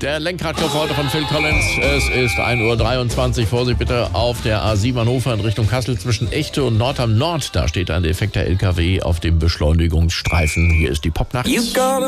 Der Lenkradjob heute von Phil Collins. Es ist 1:23 Uhr. Vorsicht bitte auf der A7 Hannover in Richtung Kassel zwischen Echte und Nordham Nord. Da steht ein defekter LKW auf dem Beschleunigungsstreifen. Hier ist die Popnacht.